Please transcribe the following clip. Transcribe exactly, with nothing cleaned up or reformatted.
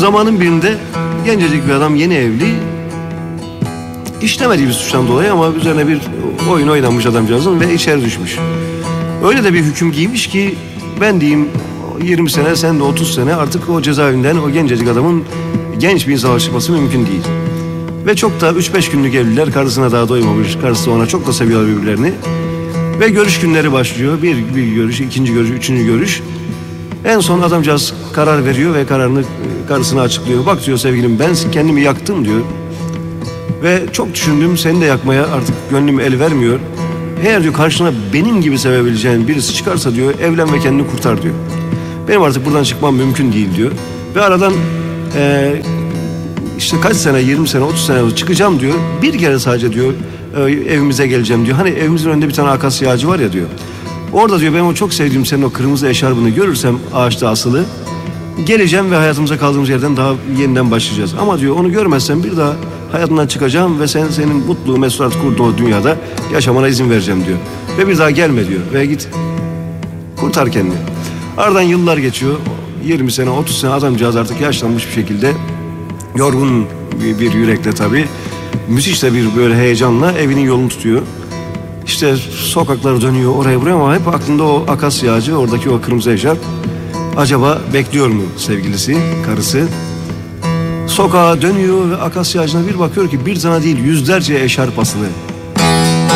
zamanın birinde gencecik bir adam, yeni evli, işlemediği bir suçtan dolayı ama üzerine bir oyun oynanmış adamcağızın ve içeri düşmüş. Öyle de bir hüküm giymiş ki ben diyeyim yirmi sene, sen de otuz sene artık o cezaevinden o gencecik adamın genç bir insana çıkması mümkün değil. Ve çok da üç beş günlük evliler, karısına daha doymamış, karısı ona çok da seviyorlar birbirlerini. Ve görüş günleri başlıyor. Bir, bir görüş, ikinci görüş, üçüncü görüş. En son adamcağız karar veriyor ve kararını karısına açıklıyor. Bak diyor sevgilim, ben kendimi yaktım diyor. Ve çok düşündüm, seni de yakmaya artık gönlüm el vermiyor. Eğer diyor karşına benim gibi sevebileceğin birisi çıkarsa diyor, evlen ve kendini kurtar diyor. Benim artık buradan çıkmam mümkün değil diyor. Ve aradan e, işte kaç sene, yirmi sene, otuz sene çıkacağım diyor. Bir kere sadece diyor evimize geleceğim diyor. Hani evimizin önünde bir tane akasya ağacı var ya diyor. Orada diyor benim o çok sevdiğim senin o kırmızı eşarbını görürsem ağaçta asılı, geleceğim ve hayatımıza kaldığımız yerden daha yeniden başlayacağız. Ama diyor onu görmezsem bir daha hayatından çıkacağım ve sen senin mutlu, mesut kurduğun o dünyada yaşamana izin vereceğim diyor. Ve bir daha gelme diyor ve git kurtar kendini. Aradan yıllar geçiyor. yirmi sene, otuz sene adamcağız artık yaşlanmış bir şekilde, yorgun bir, bir yürekle tabii, müthiş de bir böyle heyecanla evinin yolunu tutuyor. İşte sokakları dönüyor oraya buraya ama hep aklında o akasya ağacı, oradaki o kırmızı eşarp. Acaba bekliyor mu sevgilisi, karısı? Sokağa dönüyor ve akasya ağacına bir bakıyor ki bir tane değil yüzlerce eşarp asılı.